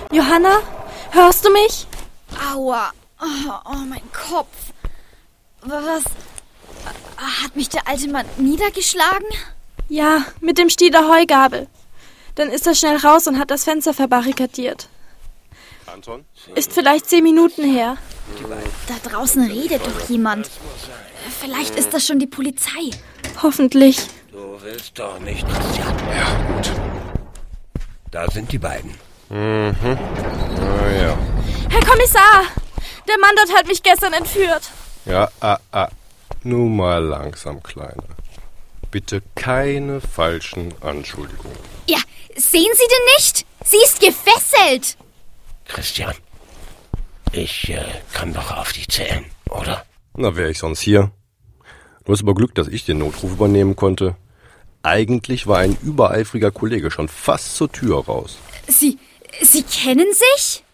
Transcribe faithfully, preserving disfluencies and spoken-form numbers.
Johanna, hörst du mich? Aua, oh, oh mein Kopf. Was? Hat mich der alte Mann niedergeschlagen? Ja, mit dem Stiel der Heugabel. Dann ist er schnell raus und hat das Fenster verbarrikadiert. Anton? Ist vielleicht zehn Minuten her. Da draußen redet doch jemand. Vielleicht ist das schon die Polizei. Hoffentlich. Du willst doch nicht, Christian. Ja, gut. Da sind die beiden. Mhm. Na ja. Herr Kommissar, der Mann dort hat mich gestern entführt. Ja, ah, ah. Nun mal langsam, Kleine. Bitte keine falschen Anschuldigungen. Ja, sehen Sie denn nicht? Sie ist gefesselt. Christian, ich äh, kann doch auf dich zählen, oder? Na, wäre ich sonst hier. Du hast aber Glück, dass ich den Notruf übernehmen konnte. Eigentlich war ein übereifriger Kollege schon fast zur Tür raus. Sie, Sie kennen sich?